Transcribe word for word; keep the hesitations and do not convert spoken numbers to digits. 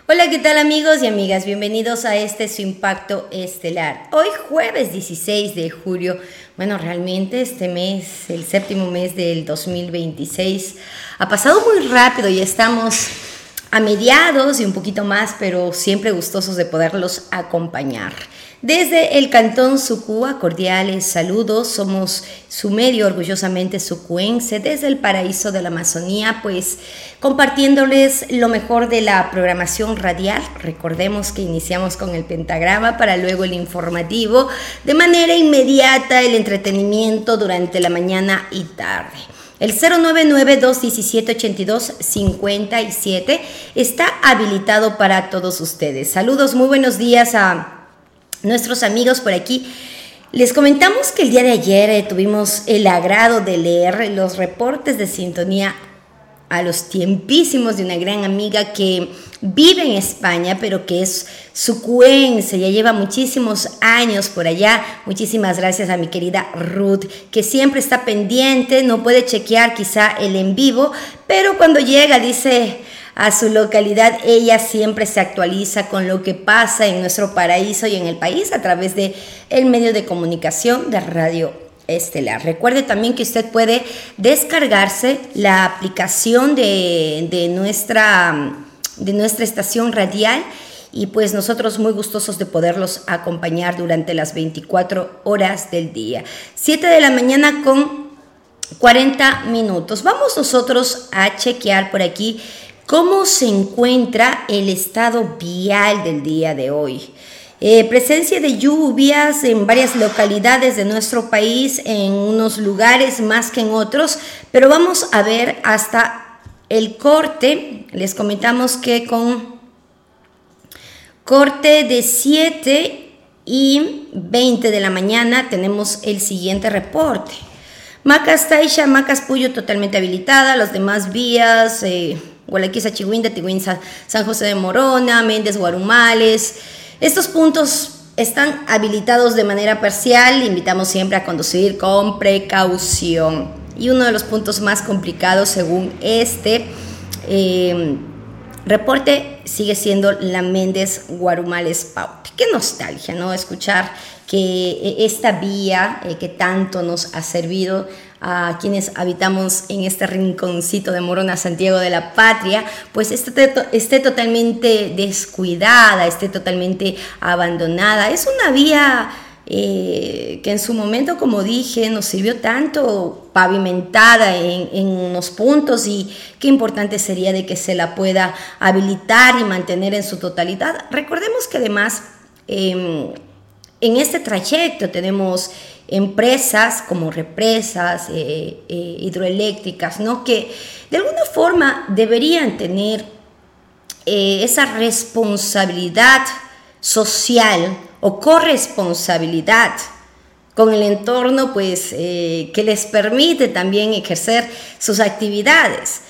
Hola, ¿qué tal amigos y amigas? Bienvenidos a este Su Impacto Estelar. Hoy jueves dieciséis de julio, bueno, realmente este mes, el séptimo mes del dos mil veintiséis, ha pasado muy rápido y estamos a mediados y un poquito más, pero siempre gustosos de poderlos acompañar. Desde el Cantón Sucúa, cordiales saludos, somos su medio orgullosamente sucuense, desde el paraíso de la Amazonía, pues compartiéndoles lo mejor de la programación radial. Recordemos que iniciamos con el pentagrama para luego el informativo, de manera inmediata el entretenimiento durante la mañana y tarde. El cero nueve nueve, dos uno siete, ocho dos cinco siete está habilitado para todos ustedes. Saludos, muy buenos días a nuestros amigos por aquí. Les comentamos que el día de ayer eh, tuvimos el agrado de leer los reportes de sintonía a los tiempísimos de una gran amiga que vive en España, pero que es sucuense, ya lleva muchísimos años por allá. Muchísimas gracias a mi querida Ruth, que siempre está pendiente, no puede chequear quizá el en vivo, pero cuando llega, dice, a su localidad, ella siempre se actualiza con lo que pasa en nuestro paraíso y en el país a través de el medio de comunicación de Radio Estelar. Recuerde también que usted puede descargarse la aplicación de, de, nuestra, de nuestra estación radial y pues nosotros muy gustosos de poderlos acompañar durante las veinticuatro horas del día. siete de la mañana con cuarenta minutos. Vamos nosotros a chequear por aquí ¿cómo se encuentra el estado vial del día de hoy? Eh, presencia de lluvias en varias localidades de nuestro país, en unos lugares más que en otros, pero vamos a ver hasta el corte. Les comentamos que con corte de siete y veinte de la mañana tenemos el siguiente reporte. Macas Taisha, Macas Puyo totalmente habilitada, las demás vías, eh, Gualaquiza, Chihuinda, Tigüinza, San José de Morona, Méndez, Guarumales. Estos puntos están habilitados de manera parcial. Invitamos siempre a conducir con precaución. Y uno de los puntos más complicados según este eh, reporte sigue siendo la Méndez, Guarumales, Paute. Qué nostalgia, ¿no? Escuchar que esta vía eh, que tanto nos ha servido a quienes habitamos en este rinconcito de Morona, Santiago de la Patria, pues esté, esté totalmente descuidada, esté totalmente abandonada. Es una vía eh, que en su momento, como dije, nos sirvió tanto, pavimentada en, en unos puntos, y qué importante sería de que se la pueda habilitar y mantener en su totalidad. Recordemos que además eh, en este trayecto tenemos empresas como represas eh, eh, hidroeléctricas, ¿no? Que de alguna forma deberían tener eh, esa responsabilidad social o corresponsabilidad con el entorno, pues eh, que les permite también ejercer sus actividades.